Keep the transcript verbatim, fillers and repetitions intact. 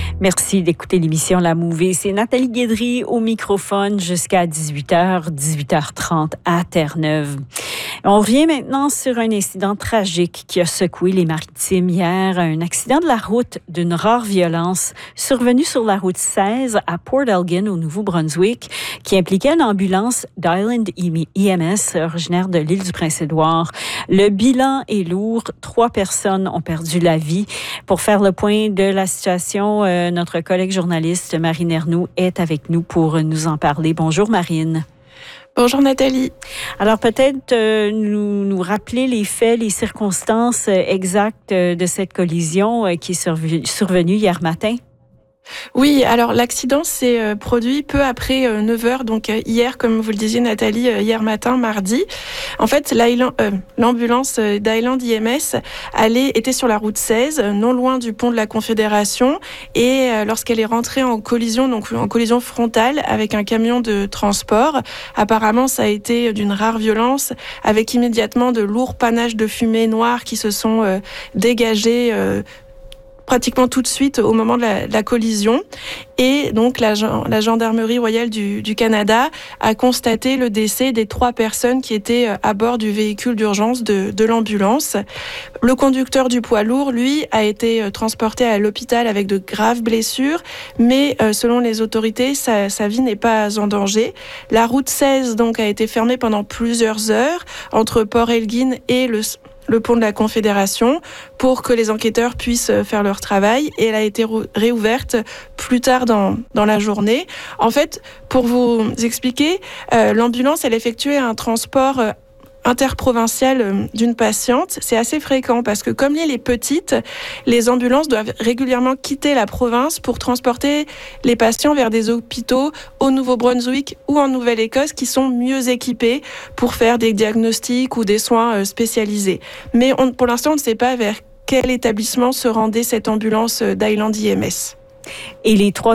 Merci d'écouter l'émission La Mouvée. C'est Nathalie Guédry au microphone jusqu'à dix-huit heures, dix-huit heures trente à Terre-Neuve. On revient maintenant sur un incident tragique qui a secoué les Maritimes hier. Un accident de la route d'une rare violence survenu sur la route seize à Port Elgin, au Nouveau-Brunswick, qui impliquait une ambulance d'Island E M S originaire de l'île du Prince-Édouard. Le bilan est lourd. Trois personnes ont perdu la vie. Pour faire le point de la situation, euh, notre collègue journaliste Marine Ernoult est avec nous pour nous en parler. Bonjour Marine. Bonjour Nathalie. Alors peut-être euh, nous, nous rappeler les faits, les circonstances exactes de cette collision euh, qui est survenue, survenue hier matin. Oui, alors l'accident s'est euh, produit peu après euh, neuf heures, donc euh, hier, comme vous le disiez Nathalie, euh, hier matin, mardi. En fait, euh, l'ambulance d'Island E M S allait, était sur la route seize, non loin du pont de la Confédération, et euh, lorsqu'elle est rentrée en collision, donc en collision frontale avec un camion de transport, apparemment ça a été d'une rare violence, avec immédiatement de lourds panaches de fumée noire qui se sont euh, dégagés euh, pratiquement tout de suite au moment de la, de la collision. Et donc, la, la Gendarmerie royale du, du Canada a constaté le décès des trois personnes qui étaient à bord du véhicule d'urgence de, de l'ambulance. Le conducteur du poids lourd, lui, a été transporté à l'hôpital avec de graves blessures, mais euh, selon les autorités, sa, sa vie n'est pas en danger. La route seize, donc, a été fermée pendant plusieurs heures entre Port Elgin et le le pont de la Confédération pour que les enquêteurs puissent faire leur travail, et elle a été réouverte plus tard dans, dans la journée. En fait, pour vous expliquer, euh, l'ambulance, elle effectuait un transport euh, interprovinciale d'une patiente. C'est assez fréquent parce que comme l'île est petite, les ambulances doivent régulièrement quitter la province pour transporter les patients vers des hôpitaux au Nouveau-Brunswick ou en Nouvelle-Écosse qui sont mieux équipés pour faire des diagnostics ou des soins spécialisés. Mais on, pour l'instant, on ne sait pas vers quel établissement se rendait cette ambulance d'Island E M S. Et les trois